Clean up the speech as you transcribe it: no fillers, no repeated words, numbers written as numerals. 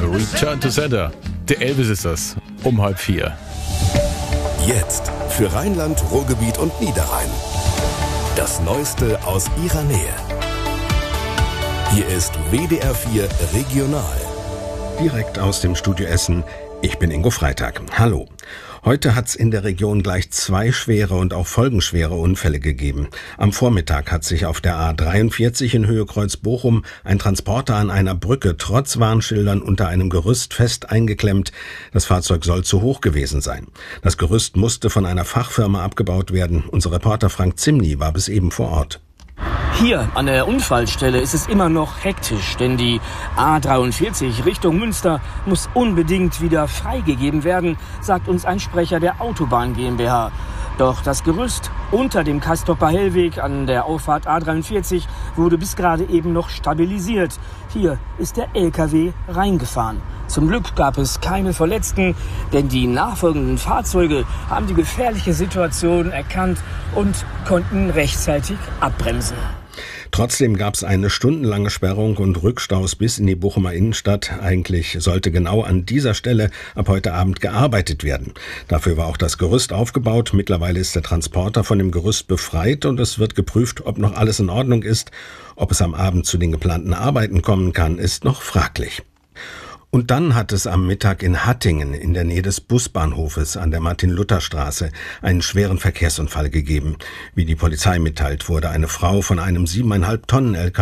Return to Sender. Der Elvis ist das. Um 3:30. Jetzt für Rheinland, Ruhrgebiet und Niederrhein. Das Neueste aus ihrer Nähe. Hier ist WDR 4 Regional. Direkt aus dem Studio Essen. Ich bin Ingo Freitag. Hallo. Heute hat's in der Region gleich 2 schwere und auch folgenschwere Unfälle gegeben. Am Vormittag hat sich auf der A43 in Höhe Kreuz-Bochum ein Transporter an einer Brücke trotz Warnschildern unter einem Gerüst fest eingeklemmt. Das Fahrzeug soll zu hoch gewesen sein. Das Gerüst musste von einer Fachfirma abgebaut werden. Unser Reporter Frank Zimny war bis eben vor Ort. Hier an der Unfallstelle ist es immer noch hektisch, denn die A43 Richtung Münster muss unbedingt wieder freigegeben werden, sagt uns ein Sprecher der Autobahn GmbH. Doch das Gerüst unter dem Castorper Hellweg an der Auffahrt A43 wurde bis gerade eben noch stabilisiert. Hier ist der LKW reingefahren. Zum Glück gab es keine Verletzten, denn die nachfolgenden Fahrzeuge haben die gefährliche Situation erkannt und konnten rechtzeitig abbremsen. Trotzdem gab es eine stundenlange Sperrung und Rückstaus bis in die Bochumer Innenstadt. Eigentlich sollte genau an dieser Stelle ab heute Abend gearbeitet werden. Dafür war auch das Gerüst aufgebaut. Mittlerweile ist der Transporter von dem Gerüst befreit und es wird geprüft, ob noch alles in Ordnung ist. Ob es am Abend zu den geplanten Arbeiten kommen kann, ist noch fraglich. Und dann hat es am Mittag in Hattingen in der Nähe des Busbahnhofes an der Martin-Luther-Straße einen schweren Verkehrsunfall gegeben. Wie die Polizei mitteilt, wurde eine Frau von einem 7,5 Tonnen LKW